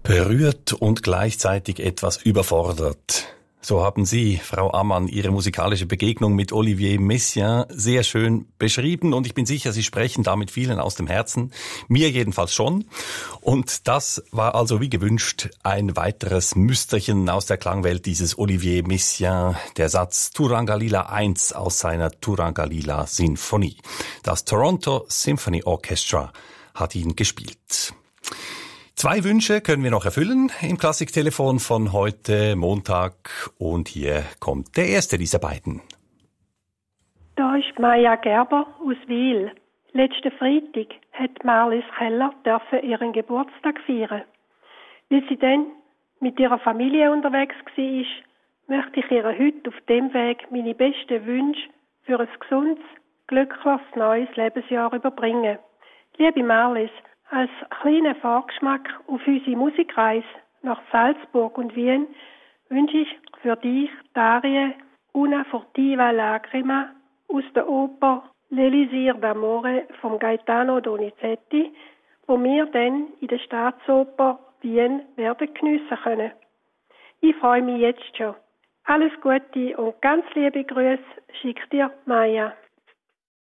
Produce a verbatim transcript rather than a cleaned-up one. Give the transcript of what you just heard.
Berührt und gleichzeitig etwas überfordert. So haben Sie, Frau Ammann, Ihre musikalische Begegnung mit Olivier Messiaen sehr schön beschrieben und ich bin sicher, Sie sprechen da mit vielen aus dem Herzen. Mir jedenfalls schon. Und das war also wie gewünscht ein weiteres Müsterchen aus der Klangwelt dieses Olivier Messiaen, der Satz Turangalila eins aus seiner Turangalila Sinfonie. Das Toronto Symphony Orchestra hat ihn gespielt. Zwei Wünsche können wir noch erfüllen im Klassiktelefon von heute Montag und hier kommt der erste dieser beiden. Da ist Maja Gerber aus Wil. Letzten Freitag hat Marlies Keller dürfen ihren Geburtstag feiern. Weil sie dann mit ihrer Familie unterwegs war, möchte ich ihr heute auf dem Weg meine besten Wünsche für ein gesundes, glückliches neues Lebensjahr überbringen. Liebe Marlies, als kleiner Vorgeschmack auf unsere Musikreise nach Salzburg und Wien wünsche ich für dich Darie Una furtiva lacrima aus der Oper L'Elisir d'Amore von Gaetano Donizetti, wo wir dann in der Staatsoper Wien werden geniessen können. Ich freue mich jetzt schon. Alles Gute und ganz liebe Grüße schickt dir Maja.